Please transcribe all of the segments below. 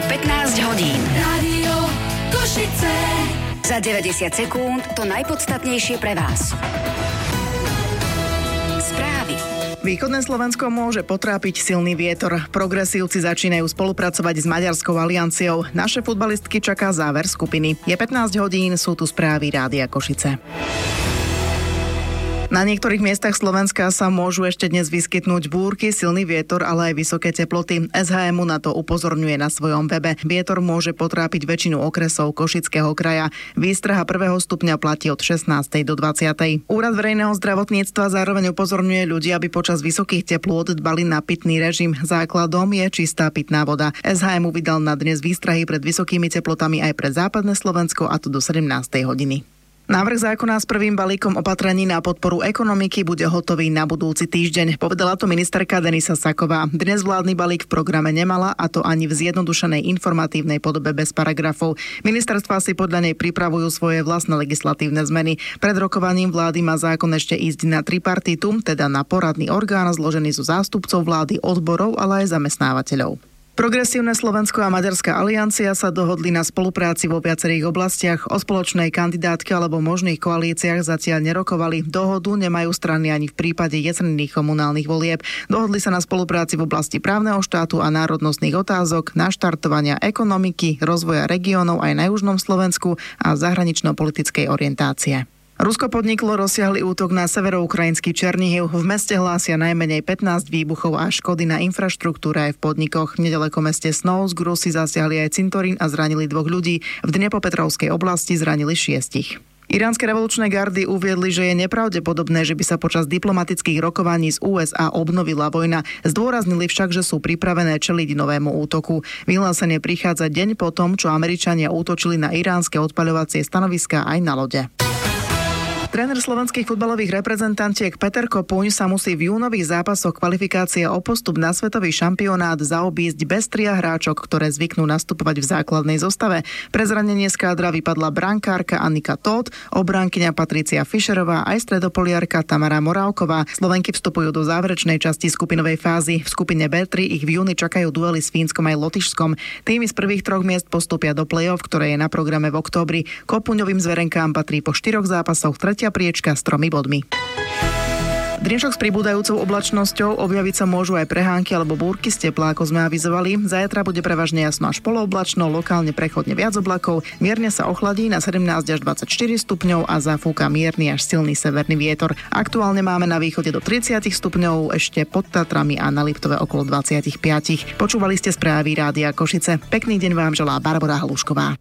15 hodín. Rádio Košice. Za 90 sekúnd to najpodstatnejšie pre vás. Správy. Východné Slovensko môže potrápiť silný vietor. Progresívci začínajú spolupracovať s Maďarskou alianciou. Naše futbalistky čaká záver skupiny. Je 15 hodín, sú tu správy Rádia Košice. Na niektorých miestach Slovenska sa môžu ešte dnes vyskytnúť búrky, silný vietor, ale aj vysoké teploty. SHMU na to upozorňuje na svojom webe. Vietor môže potrápiť väčšinu okresov Košického kraja. Výstraha 1. stupňa platí od 16. do 20. Úrad verejného zdravotníctva zároveň upozorňuje ľudí, aby počas vysokých teplôt dbali na pitný režim. Základom je čistá pitná voda. SHMU vydal na dnes výstrahy pred vysokými teplotami aj pre západné Slovensko, a to do 17. hodiny. Návrh zákona s prvým balíkom opatrení na podporu ekonomiky bude hotový na budúci týždeň, povedala to ministerka Denisa Saková. Dnes vládny balík v programe nemala, a to ani v zjednodušenej informatívnej podobe bez paragrafov. Ministerstvá si podľa nej pripravujú svoje vlastné legislatívne zmeny. Pred rokovaním vlády má zákon ešte ísť na tripartitum, teda na poradný orgán zložený zo zástupcov vlády, odborov, ale aj zamestnávateľov. Progresívne Slovensko a Maďarská aliancia sa dohodli na spolupráci vo viacerých oblastiach. O spoločnej kandidátke alebo možných koalíciách zatiaľ nerokovali. Dohodu nemajú strany ani v prípade jesenných komunálnych volieb. Dohodli sa na spolupráci v oblasti právneho štátu a národnostných otázok, naštartovania ekonomiky, rozvoja regiónov aj na južnom Slovensku a zahranično-politickej orientácie. Rusko podniklo rozsiahly útok na severoukrajinský Černihiv. V meste hlásia najmenej 15 výbuchov a škody na infraštruktúre aj v podnikoch. V nedaleko meste Snovsk Rusi zasiahli aj cintorín a zranili 2 ľudí. V Dnepropetrovskej oblasti zranili 6. Iránske revolučné gardy uviedli, že je nepravdepodobné, že by sa počas diplomatických rokovaní z USA obnovila vojna. Zdôraznili však, že sú pripravené čeliť novému útoku. Vyhlásenie prichádza deň po tom, čo Američania útočili na iránske odpaľovacie stanoviská aj na lode. Tréner slovenských futbalových reprezentantiek Peter Kopuň sa musí v júnových zápasoch kvalifikácie o postup na svetový šampionát zaobísť bez 3 hráčok, ktoré zvyknú nastupovať v základnej zostave. Pre zranenie z kádra vypadla brankárka Annika Todt, obránkyňa Patricia Fischerová aj stredopoliarka Tamara Morávková. Slovenky vstupujú do záverečnej časti skupinovej fázy. V skupine B3 ich v júni čakajú duely s Fínskom aj Lotyšskom. Týmy z prvých 3 miest postupia do play-off, ktoré je na programe v októbri. Kopuňovým zverenkám patrí po 4 zápasoch tretia priečka s 3 bodmi. Dnešok s pribúdajúcou oblačnosťou, objaviť sa môžu aj prehánky alebo búrky z tepla, ako sme avizovali. Zajtra bude prevažne jasno až polooblačno, lokálne prechodne viac oblakov, mierne sa ochladí na 17 až 24 stupňov a zafúka mierny až silný severný vietor. Aktuálne máme na východe do 30 stupňov, ešte pod Tatrami a na Liptove okolo 25. Počúvali ste správy Rádia Košice. Pekný deň vám želá Barbora Halušková.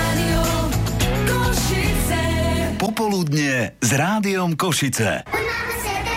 Popoludne s Rádiom Košice.